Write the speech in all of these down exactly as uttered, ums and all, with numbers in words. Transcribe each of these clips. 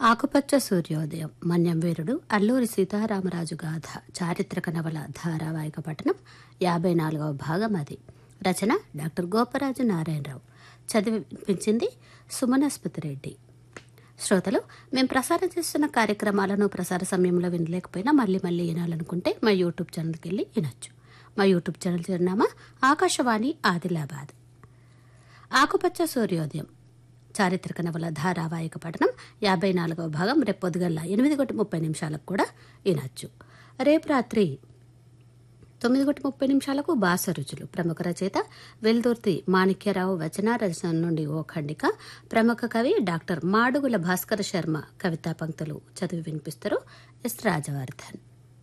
ఆకుపచ్చ సూర్యోదయం మన్యం వీరుడు అల్లూరి సీతారామరాజు గాథ చారిత్రక నవల ధారావాహిక పఠనం యాభై నాలుగవ భాగం. అది రచన డాక్టర్ గోపరాజు నారాయణరావు. చదివి వినిపించింది సుమనస్పతి రెడ్డి. శ్రోతలు, మేము ప్రసారం చేస్తున్న కార్యక్రమాలను ప్రసార సమయంలో వినలేకపోయినా మళ్ళీ మళ్ళీ వినాలనుకుంటే మా యూట్యూబ్ ఛానల్కి వెళ్ళి వినొచ్చు. మా యూట్యూబ్ ఛానల్ చిరునామా ఆకాశవాణి ఆదిలాబాద్. ఆకుపచ్చ సూర్యోదయం చారిత్రక నవల ధారావాహిక పఠనం యాభై నాలుగవ భాగం రేపు పొద్దుగల్ల ఎనిమిది గంటల ముప్పై నిమిషాలకు కూడా వినొచ్చు. రేపు రాత్రి తొమ్మిది గంటల ముప్పై నిమిషాలకు బాస రుచులు ప్రముఖ రచయిత వెల్దుర్తి మాణిక్యరావు వచన రచన నుండి ఓ ఖండిక, ప్రముఖ కవి డాక్టర్ మాడుగుల భాస్కర శర్మ కవితా పంక్తులు చదివి వినిపిస్తారు ఎస్ రాజవర్ధన్.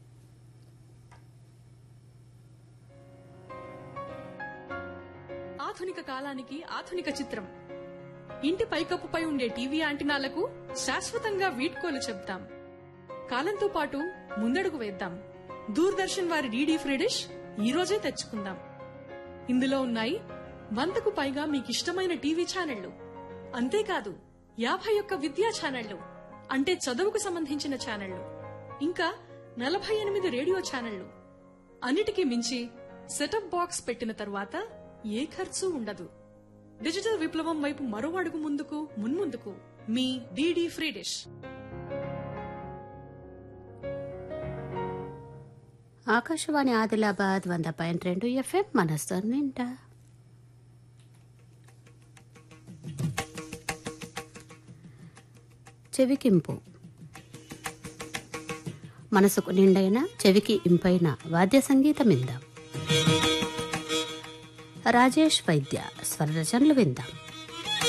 ఆధునిక కాలానికి ఆధునిక చిత్రం. ఇంటి పైకప్పుపై ఉండే టీవీ యాంటినాలకు శాశ్వతంగా వీడ్కోలు చెప్తాం. కాలంతో పాటు ముందడుగు వేద్దాం. దూరదర్శన్ వారి డీడీ ఫ్రీ డిష్ ఈ రోజే తెచ్చుకుందాం. ఇందులో ఉన్నాయి వందకు పైగా మీకిష్టమైన టీవీ ఛానళ్లు. అంతేకాదు యాభై ఒక్క విద్యా ఛానళ్లు, అంటే చదువుకు సంబంధించిన ఛానళ్లు, ఇంకా నలభై ఎనిమిది రేడియో ఛానళ్లు. అన్నిటికీ మించి సెటప్ బాక్స్ పెట్టిన తరువాత ఏ ఖర్చు ఉండదు. డిజిటల్ విప్లవం వైపు మరో అడుగు ముందుకు మున్ముందుకు మీ DD free dish. Akashvani Adilabad వంద పాయింట్ రెండు ఎఫ్ఎం మనస్సు నిండా. చెవికింపు. మనసుకు నిండైన చెవికి ఇంపైన వాద్య సంగీతం ఇందాం. రాజేష్ వైద్య స్వర రచనలు విందాం.